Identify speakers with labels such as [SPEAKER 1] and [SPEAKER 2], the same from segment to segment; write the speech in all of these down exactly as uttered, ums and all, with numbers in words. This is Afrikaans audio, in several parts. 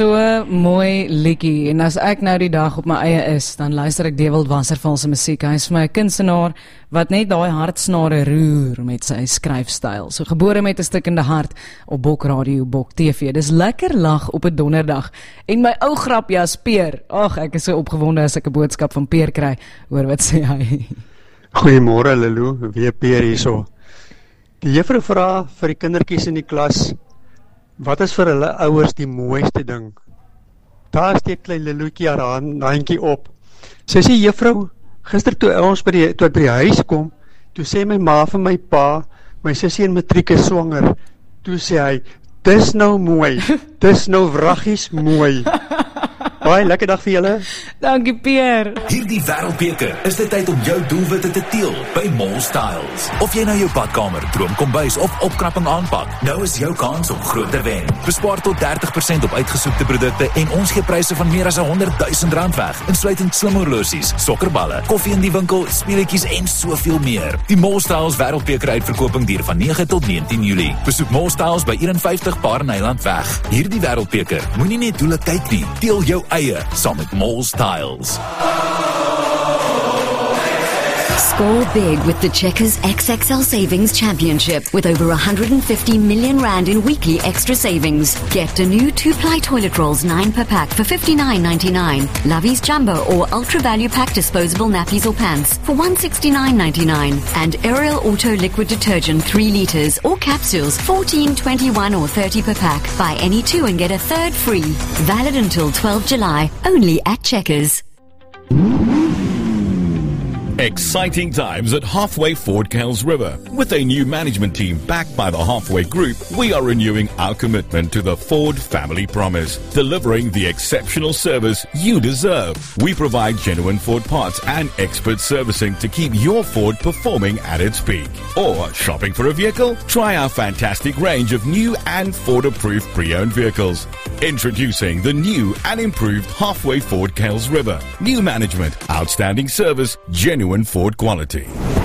[SPEAKER 1] So mooi liedjie, en as ek nou die dag op my eie is, dan luister ek Dewald Wasserval se musiek. Hy is vir my 'n kunstenaar wat net daai hartsnare roer met sy skryfstyl. So gebore met 'n stikkende hart op Bok Radio, Bok T V. Dis lekker lag op 'n donderdag. En my ou grapjas Peer. Ag, ek is so opgewonde as ek 'n boodskap van Peer kry. Hoor wat sê hy?
[SPEAKER 2] Goeiemôre Lulu, weer Peer hierso. Die juffrou vra vir die kindertjies in die klas, wat is vir hulle ouers die mooiste ding? Daar steek klein Leloetjie haar handjie op. Sy sê, juffrou, gister toe ons by die, toe by die huis kom, toe sê my ma vir my pa, my sussie in matriek is swanger. Toe sê hy, dis nou mooi, dis nou wraggies mooi. Baie lekker dag vir julle.
[SPEAKER 1] Dankie Peer.
[SPEAKER 3] Hierdie wêreldbeker is dit tyd om jou doelwitte te teel by Mall Styles. Of jy nou jou badkamer, droomkombuis of opknapping aanpak, nou is jou kans om groot te wen. Bespaar tot dertig persent op uitgesoekte produkte en ons gee pryse van meer as honderd duisend rand weg, insluitend slimhorlosies, sokkerballe, koffie in die winkel, speletjies en soveel meer. Die Mall Styles wêreldbeker uitverkoping duur van nege tot negentien Julie. Besoek Mall Styles by eenenvyftig Paardeneiland weg. Hierdie wêreldbeker, moenie net doele kyk nie, deel jou eie saam met Mall Styles.
[SPEAKER 4] Score big with the Checkers X X L Savings Championship with over one hundred fifty million rand in weekly extra savings. Get a new two-ply toilet rolls, nine per pack for fifty-nine ninety-nine. Lovey's Jumbo or Ultra Value Pack disposable nappies or pants for one sixty-nine ninety-nine. And Ariel Auto Liquid Detergent three litres or capsules fourteen twenty-one or thirty per pack. Buy any two and get a third free. Valid until twelfth July, only at Checkers.
[SPEAKER 5] Exciting times at Halfway Ford Kells River. With a new management team backed by the Halfway Group, we are renewing our commitment to the Ford family promise, delivering the exceptional service you deserve. We provide genuine Ford parts and expert servicing to keep your Ford performing at its peak. Or shopping for a vehicle? Try our fantastic range of new and Ford-approved pre-owned vehicles. Introducing the new and improved Halfway Ford Kells River. New management, outstanding service, genuine Ford quality.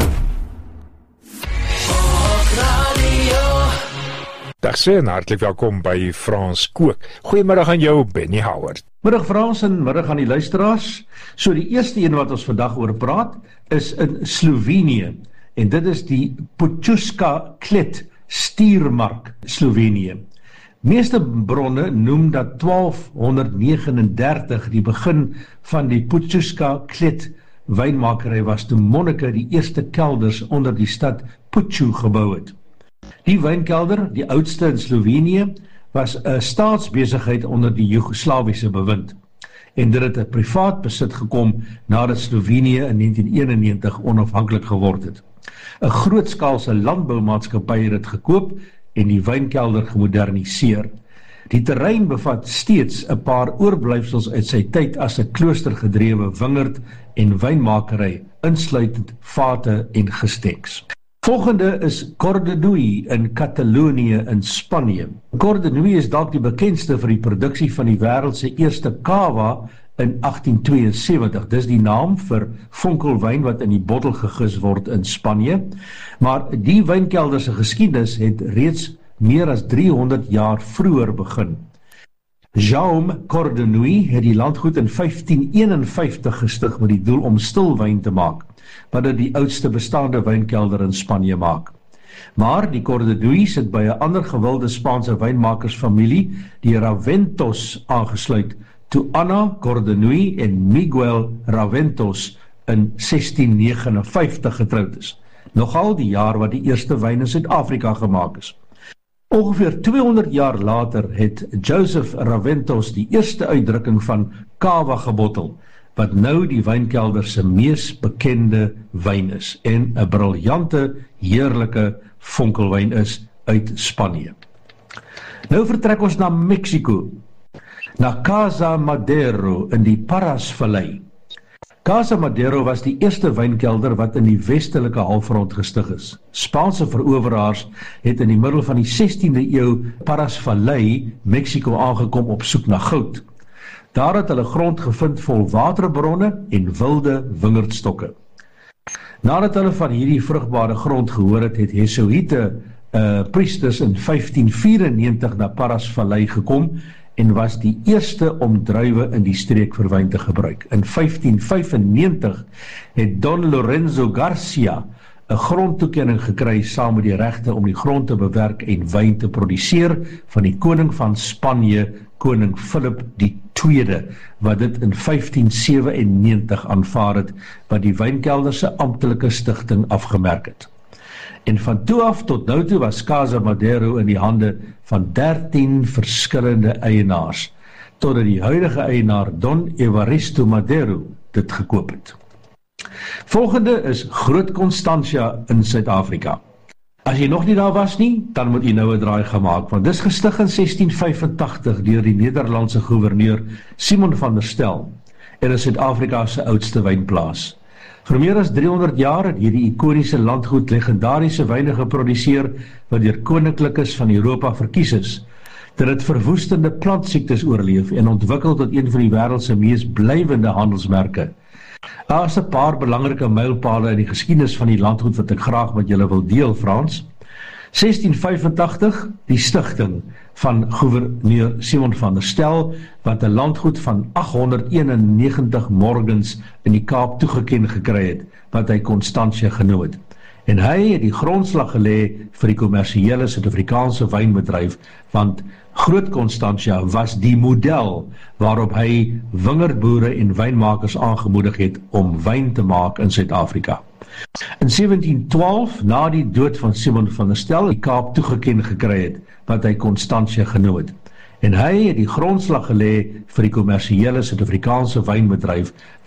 [SPEAKER 6] Dag sê en hartlik welkom by Frans Kook. Goeiemiddag aan jou, Benny Howard.
[SPEAKER 7] Middag Frans en middag aan die luisteraars. So die eerste een wat ons vandag oor praat is in Slovenië en dit is die Potjuška Klet Stiermark, Slovenië. Meeste bronne noem dat twaalf negenendertig die begin van die Potjuška Klet wynmakerij was toe monnike die eerste kelders onder die stad Puču gebou het. Die wynkelder, die oudste in Slovenië, was 'n staatsbesigheid onder die Joegoslawiese bewind. En dit het 'n privaat besit gekom nadat Slovenië in negentien eenennegentig onafhanklik geword het. 'n Grootskaalse landboumaatskappy het dit gekoop en die wynkelder gemoderniseer. Die terrein bevat steeds 'n paar oorblyfsels uit sy tyd as 'n kloostergedrewe wingerd en wynmakerij, insluitend vate en gesteks. Volgende is Cordenui in Catalonië in Spanje. Cordenui is dalk die bekendste vir die produksie van die wêreld se eerste cava in agtien tweeënsewentig. Dis die naam vir vonkelwyn wat in die bottel gegis word in Spanje. Maar die wynkelder se geskiedenis het reeds meer as driehonderd jaar vroeër begin. Jaume Cordenui het die landgoed in vyftien eenenvyftig gestig met die doel om stilwyn te maak, wat dit die oudste bestaande wynkelder in Spanje maak. Maar die Cordenuis het by 'n ander gewilde Spaanse wynmakersfamilie, die Raventos, aangesluit, toe Anna Cordenui en Miguel Raventos in sestien negenenvyftig getroud is. Nogal die jaar wat die eerste wyn in Suid-Afrika gemaak is. Ongeveer tweehonderd jaar later het Joseph Raventos die eerste uitdrukking van cava gebottel, wat nou die wynkelder se mees bekende wyn is en 'n briljante, heerlike vonkelwyn is uit Spanje. Nou vertrek ons na Mexico, na Casa Madero in die Parras-vallei. Casa Madero was die eerste wynkelder wat in die westelike halfrond gestig is. Spaanse veroweraars het in die middel van die sestiende eeu Parras-vallei, Mexico aangekom op soek na goud. Daar het hulle grond gevind vol waterbronne en wilde wingerdstokke. Nadat hulle van hierdie vrugbare grond gehoor het, het Jesuïte uh, priesters in vyftien vyfennegentig na Parras-vallei gekom en was die eerste om druiwe in die streek vir wyn te gebruik. In vyftien vyfennegentig het Don Lorenzo Garcia 'n grondtoekenning gekry saam met die regte om die grond te bewerk en wyn te produseer van die koning van Spanje, koning Philip die Tweede, wat dit in vyftien sewennegentig aanvaar het, wat die wynkelder se amptelike stigting afgemerk het. En van toe af tot nou toe was Casa Madero in die hande van dertien verskillende eienaars, totdat die huidige eienaar Don Evaristo Madero dit gekoop het. Volgende is Groot Constantia in Suid-Afrika. As jy nog nie daar was nie, dan moet jy nou 'n draai gemaak, want dis gestig in sestien vyfentagtig deur die Nederlandse gouverneur Simon van der Stel en is Suid-Afrika se oudste wynplaas. Vir meer as driehonderd jaar het hierdie ikoniese landgoed legendariese wyne geproduseer wat deur koninklikes van Europa verkies is. Dit het verwoestende plantsiektes oorleef en ontwikkel tot een van die wêreld se mees blywende handelsmerke. Daar is 'n paar belangrike mylpale in die geskiedenis van die landgoed wat ek graag met julle wil deel, Frans. sestien vyfentagtig, die stigting van gouverneur Simon van der Stel, wat 'n landgoed van aghonderdeenennegentig morgens in die Kaap toegeken gekry het, wat hy Constantia genoem het. En hy het die grondslag gelê vir die kommersiële Suid-Afrikaanse wynbedryf, want Groot Constantia was die model waarop hy wingerdboere en wynmakers aangemoedig het om wyn te maak in Suid-Afrika. In sewentien twaalf, na die dood van Simon van der Stel, die Kaap toegeken gekry het, wat hy Constantia genoem het. En hy het die grondslag gelê vir die kommersiële Suid-Afrikaanse wynbedryf,